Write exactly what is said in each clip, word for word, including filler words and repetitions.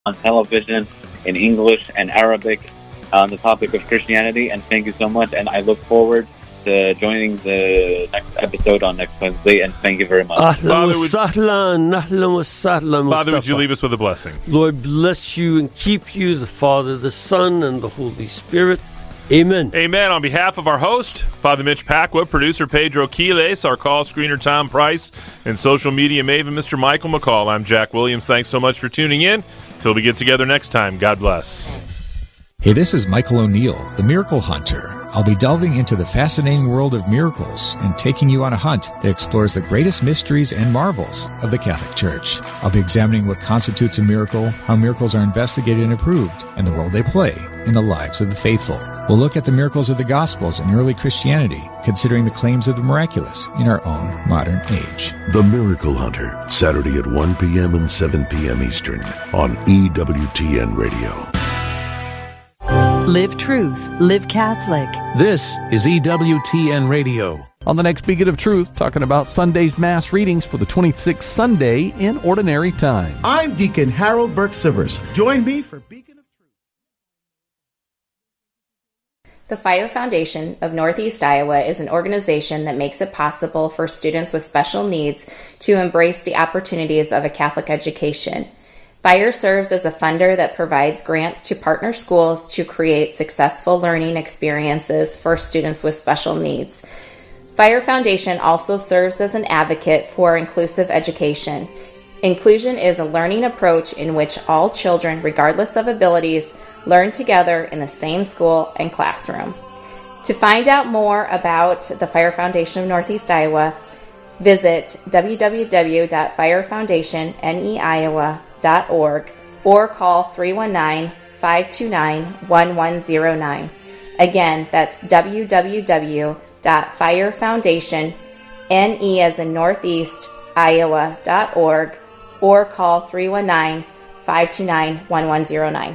on television in English and Arabic on the topic of Christianity. And thank you so much. And I look forward to joining the next episode on next Wednesday. And thank you very much. Father, would, Father, would you leave us with a blessing? Lord bless you and keep you, the Father, the Son, and the Holy Spirit. Amen. Amen. On behalf of our host, Father Mitch Pacwa, producer Pedro Quiles, our call screener Tom Price, and social media maven Mister Michael McCall, I'm Jack Williams. Thanks so much for tuning in. Till we get together next time, God bless. Hey, this is Michael O'Neill, the Miracle Hunter. I'll be delving into the fascinating world of miracles and taking you on a hunt that explores the greatest mysteries and marvels of the Catholic Church. I'll be examining what constitutes a miracle, how miracles are investigated and approved, and the role they play in the lives of the faithful. We'll look at the miracles of the Gospels and early Christianity, considering the claims of the miraculous in our own modern age. The Miracle Hunter, Saturday at one p.m. and seven p.m. Eastern on E W T N Radio. Live Truth, Live Catholic. This is E W T N Radio. On the next Beacon of Truth, talking about Sunday's Mass readings for the twenty-sixth Sunday in Ordinary Time. I'm Deacon Harold Burke-Sivers. Join me for Beacon of Truth. The Fire Foundation of Northeast Iowa is an organization that makes it possible for students with special needs to embrace the opportunities of a Catholic education. Fire serves as a funder that provides grants to partner schools to create successful learning experiences for students with special needs. Fire Foundation also serves as an advocate for inclusive education. Inclusion is a learning approach in which all children, regardless of abilities, learn together in the same school and classroom. To find out more about the Fire Foundation of Northeast Iowa, visit w w w dot fire foundation neiowa dot org or call three one nine, five two nine, one one zero nine. Again, that's w w w dot fire foundation ne as in northeast iowa dot org or call three one nine, five two nine, one one zero nine.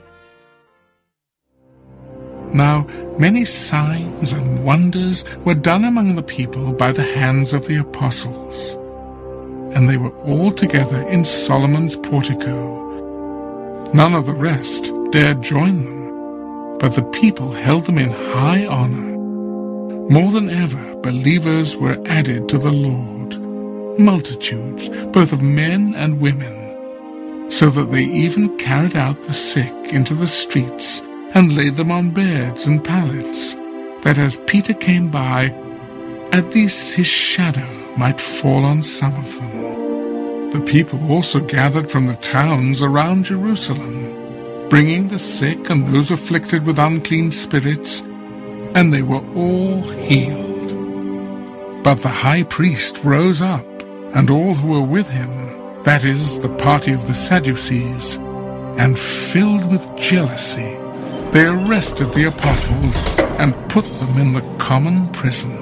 Now, many signs and wonders were done among the people by the hands of the apostles, and they were all together in Solomon's portico. None of the rest dared join them, but the people held them in high honor. More than ever, believers were added to the Lord, multitudes, both of men and women, so that they even carried out the sick into the streets and laid them on beds and pallets, that as Peter came by, at least his shadow might fall on some of them. The people also gathered from the towns around Jerusalem, bringing the sick and those afflicted with unclean spirits, and they were all healed. But the high priest rose up, and all who were with him, that is, the party of the Sadducees, and filled with jealousy, they arrested the apostles and put them in the common prison.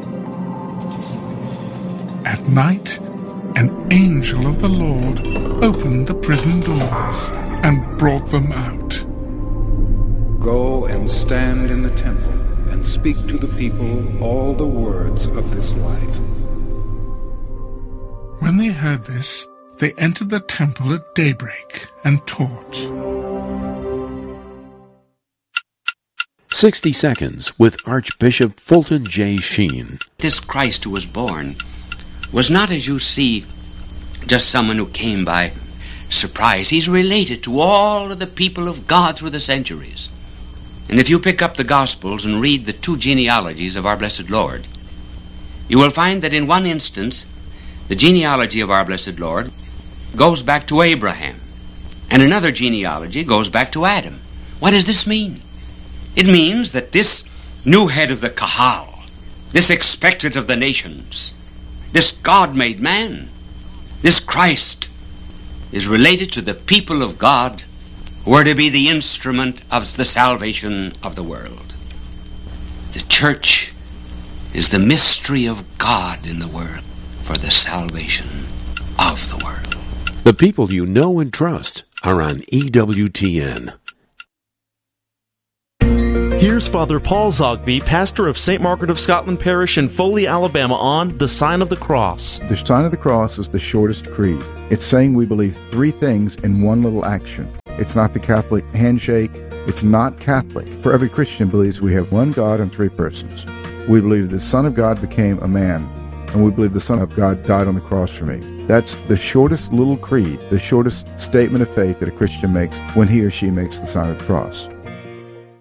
At night, an angel of the Lord opened the prison doors and brought them out. Go and stand in the temple and speak to the people all the words of this life. When they heard this, they entered the temple at daybreak and taught. sixty seconds with Archbishop Fulton J. Sheen. This Christ who was born was not, as you see, just someone who came by surprise. He's related to all of the people of God through the centuries. And if you pick up the Gospels and read the two genealogies of our blessed Lord, you will find that in one instance, the genealogy of our blessed Lord goes back to Abraham, and another genealogy goes back to Adam. What does this mean? It means that this new head of the Kahal, this expectant of the nations, this God-made man, this Christ, is related to the people of God who are to be the instrument of the salvation of the world. The church is the mystery of God in the world for the salvation of the world. The people you know and trust are on E W T N. Here's Father Paul Zogby, pastor of Saint Margaret of Scotland Parish in Foley, Alabama, on the Sign of the Cross. The Sign of the Cross is the shortest creed. It's saying we believe three things in one little action. It's not the Catholic handshake. It's not Catholic. For every Christian believes we have one God and three persons. We believe the Son of God became a man, and we believe the Son of God died on the cross for me. That's the shortest little creed, the shortest statement of faith that a Christian makes when he or she makes the sign of the cross.